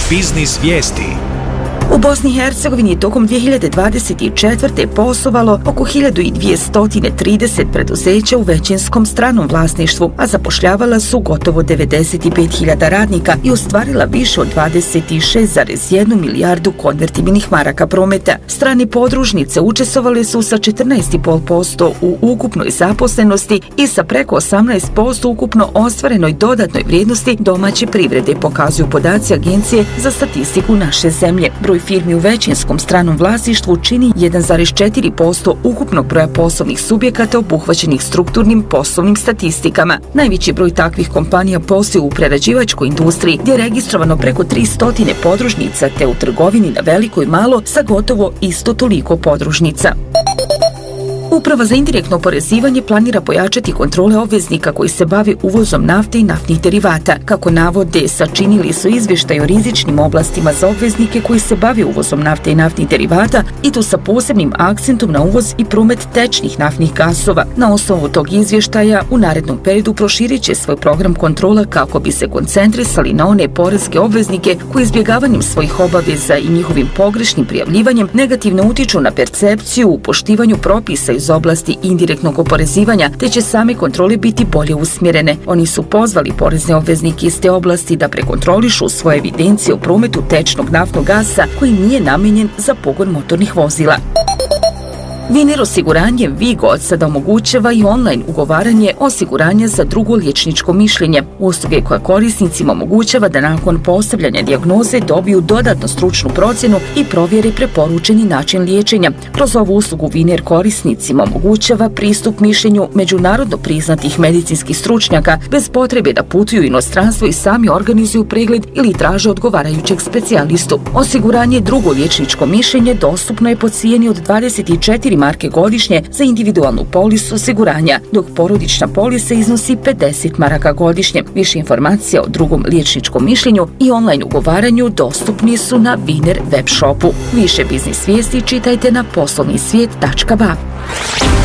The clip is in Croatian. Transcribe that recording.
Biznis vijesti. U Bosni i Hercegovini je tokom 2024. poslovalo oko 1230 preduzeća u većinskom stranom vlasništvu, a zapošljavala su gotovo 95.000 radnika i ostvarila više od 26,1 milijardu konvertibilnih maraka prometa. Strani podružnice učestvovale su sa 14,5% u ukupnoj zaposlenosti i sa preko 18% ukupno ostvarenoj dodatnoj vrijednosti domaće privrede, pokazuju podaci Agencije za statistiku naše zemlje. Broj firmi u većinskom stranom vlasništvu čini 1,4% ukupnog broja poslovnih subjekata obuhvaćenih strukturnim poslovnim statistikama. Najveći broj takvih kompanija postoji u prerađivačkoj industriji, gdje je registrovano preko 300 podružnica, te u trgovini na veliko i malo sa gotovo isto toliko podružnica. Uprava za indirektno oporezivanje planira pojačati kontrole obveznika koji se bave uvozom nafte i naftnih derivata. Kako navode, sačinili su izvještaj o rizičnim oblastima za obveznike koji se bave uvozom nafte i naftnih derivata, i to sa posebnim akcentom na uvoz i promet tečnih naftnih gasova. Na osnovu tog izvještaja u narednom periodu proširit će svoj program kontrola kako bi se koncentrisali na one poreske obveznike koji izbjegavanjem svojih obaveza i njihovim pogrešnim prijavljivanjem negativno utiču na percepciju u poštivanju propisa iz oblasti indirektnog oporezivanja, te će same kontrole biti bolje usmjerene. Oni su pozvali porezne obveznike iz te oblasti da prekontrolišu svoje evidencije o prometu tečnog naftnog gasa koji nije namijenjen za pogon motornih vozila. Viner osiguranje Vigo od sada omogućava i online ugovaranje osiguranja za drugo liječničko mišljenje, usluge koja korisnicima omogućava da nakon postavljanja dijagnoze dobiju dodatnu stručnu procjenu i provjere preporučeni način liječenja. Kroz ovu uslugu Viner korisnicima omogućava pristup mišljenju međunarodno priznatih medicinskih stručnjaka bez potrebe da putuju u inostranstvo i sami organizuju pregled ili traže odgovarajućeg specijalistu. Osiguranje drugo liječničko mišljenje dostupno je po cijeni od 24 marke godišnje za individualnu polisu osiguranja, dok porodična polisa iznosi 50 maraka godišnje. Više informacija o drugom liječničkom mišljenju i online ugovaranju dostupni su na Viner web shopu. Više biznis vijesti čitajte na poslovnisvijet.ba.